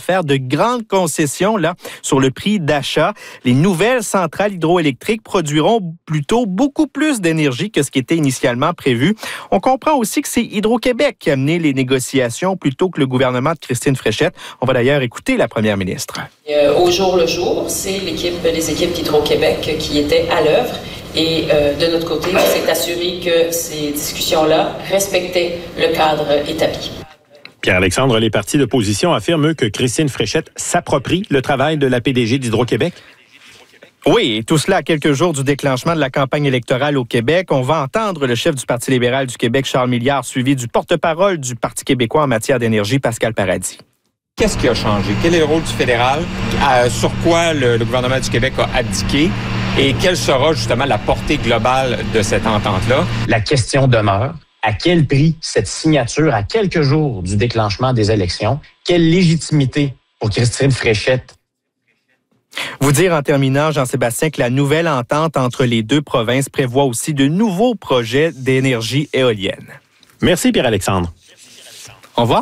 faire de grandes concessions là sur le prix d'achat. Les nouvelles centrales hydroélectriques produiront plutôt beaucoup plus d'énergie que ce qui était initialement prévu. On comprend aussi que c'est Hydro-Québec qui a mené les négociations plutôt que le gouvernement de Christine Fréchette. On va d'ailleurs écouter la première ministre. Au jour le jour, c'est les équipes d'Hydro-Québec qui étaient à l'œuvre. Et de notre côté, on s'est assuré que ces discussions-là respectaient le cadre établi. Pierre-Alexandre, les partis d'opposition affirment que Christine Fréchette s'approprie le travail de la PDG d'Hydro-Québec. Oui, et tout cela à quelques jours du déclenchement de la campagne électorale au Québec. On va entendre le chef du Parti libéral du Québec, Charles Milliard, suivi du porte-parole du Parti québécois en matière d'énergie, Pascal Paradis. Qu'est-ce qui a changé? Quel est le rôle du fédéral? Sur quoi le gouvernement du Québec a abdiqué? Et quelle sera justement la portée globale de cette entente-là? La question demeure, à quel prix cette signature à quelques jours du déclenchement des élections? Quelle légitimité pour Christine Fréchette? Vous dire en terminant, Jean-Sébastien, que la nouvelle entente entre les deux provinces prévoit aussi de nouveaux projets d'énergie éolienne. Merci Pierre-Alexandre. Au revoir.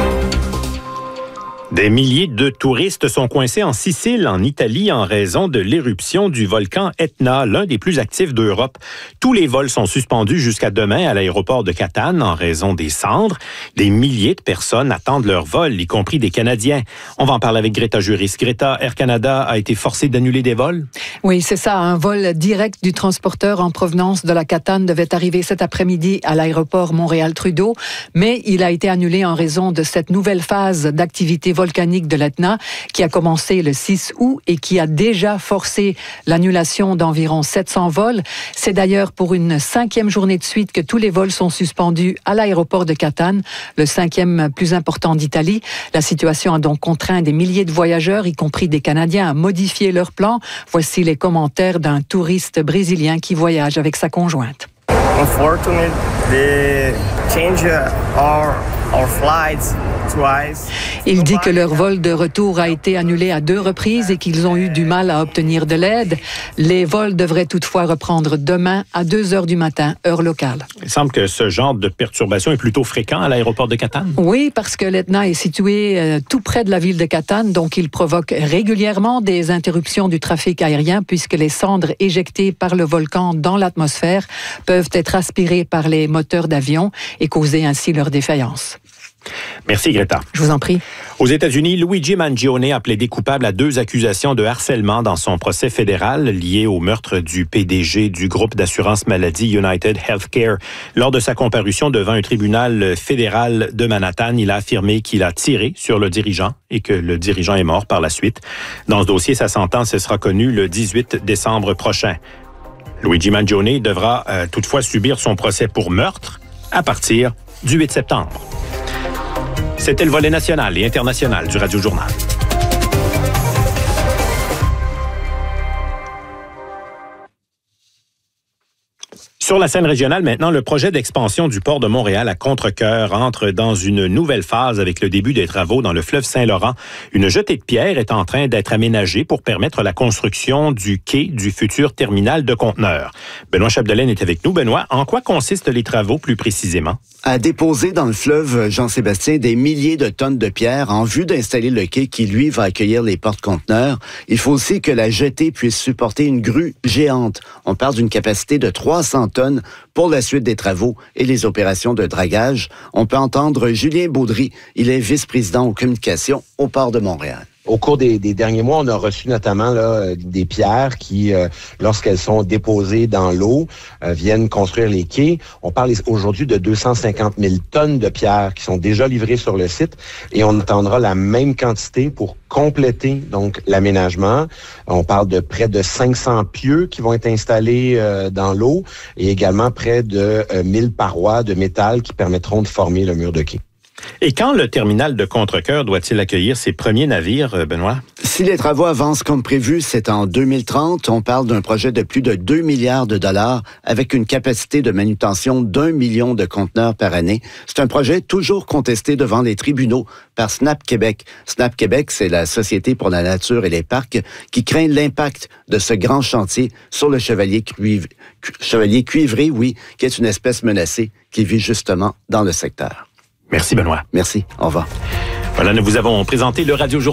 Des milliers de touristes sont coincés en Sicile, en Italie, en raison de l'éruption du volcan Etna, l'un des plus actifs d'Europe. Tous les vols sont suspendus jusqu'à demain à l'aéroport de Catane en raison des cendres. Des milliers de personnes attendent leur vol, y compris des Canadiens. On va en parler avec Greta Juris. Greta, Air Canada a été forcé d'annuler des vols? Oui, c'est ça. Un vol direct du transporteur en provenance de la Catane devait arriver cet après-midi à l'aéroport Montréal-Trudeau, mais il a été annulé en raison de cette nouvelle phase d'activité volcanique de l'Etna qui a commencé le 6 août et qui a déjà forcé l'annulation d'environ 700 vols. C'est d'ailleurs pour une 5e journée de suite que tous les vols sont suspendus à l'aéroport de Catane, le 5e plus important d'Italie. La situation a donc contraint des milliers de voyageurs, y compris des Canadiens, à modifier leurs plans. Voici les commentaires d'un touriste brésilien qui voyage avec sa conjointe. Unfortunately, they change our flights twice. Il dit que leur vol de retour a été annulé à 2 reprises et qu'ils ont eu du mal à obtenir de l'aide. Les vols devraient toutefois reprendre demain à 2h du matin, heure locale. Il semble que ce genre de perturbation est plutôt fréquent à l'aéroport de Catane. Oui, parce que l'Etna est situé tout près de la ville de Catane, donc il provoque régulièrement des interruptions du trafic aérien puisque les cendres éjectées par le volcan dans l'atmosphère peuvent être aspirées par les moteurs d'avion et causer ainsi leur défaillance. Merci Greta. Je vous en prie. Aux États-Unis, Luigi Mangione a plaidé coupable à 2 accusations de harcèlement dans son procès fédéral lié au meurtre du PDG du groupe d'assurance maladie United Healthcare. Lors de sa comparution devant un tribunal fédéral de Manhattan, il a affirmé qu'il a tiré sur le dirigeant et que le dirigeant est mort par la suite. Dans ce dossier, sa sentence sera connue le 18 décembre prochain. Luigi Mangione devra toutefois subir son procès pour meurtre à partir du 8 septembre. C'était le volet national et international du Radio Journal. Sur la scène régionale, maintenant, le projet d'expansion du port de Montréal à Contrecœur entre dans une nouvelle phase avec le début des travaux dans le fleuve Saint-Laurent. Une jetée de pierre est en train d'être aménagée pour permettre la construction du quai du futur terminal de conteneurs. Benoît Chapdelaine est avec nous. Benoît, en quoi consistent les travaux plus précisément? À déposer dans le fleuve Jean-Sébastien des milliers de tonnes de pierres en vue d'installer le quai qui, lui, va accueillir les porte-conteneurs. Il faut aussi que la jetée puisse supporter une grue géante. On parle d'une capacité de 300 tonnes pour la suite des travaux et les opérations de dragage. On peut entendre Julien Baudry. Il est vice-président aux communications au port de Montréal. Au cours des derniers mois, on a reçu notamment des pierres qui, lorsqu'elles sont déposées dans l'eau, viennent construire les quais. On parle aujourd'hui de 250 000 tonnes de pierres qui sont déjà livrées sur le site et on attendra la même quantité pour compléter donc l'aménagement. On parle de près de 500 pieux qui vont être installés dans l'eau et également près de 1000 parois de métal qui permettront de former le mur de quai. Et quand le terminal de Contrecœur doit-il accueillir ses premiers navires, Benoît? Si les travaux avancent comme prévu, c'est en 2030. On parle d'un projet de plus de 2 milliards de dollars avec une capacité de manutention d'1 million de conteneurs par année. C'est un projet toujours contesté devant les tribunaux par SNAP Québec. SNAP Québec, c'est la Société pour la nature et les parcs qui craint l'impact de ce grand chantier sur le chevalier cuivré, oui, qui est une espèce menacée qui vit justement dans le secteur. Merci, Benoît. Merci. Au revoir. Voilà, nous vous avons présenté le Radio Journal.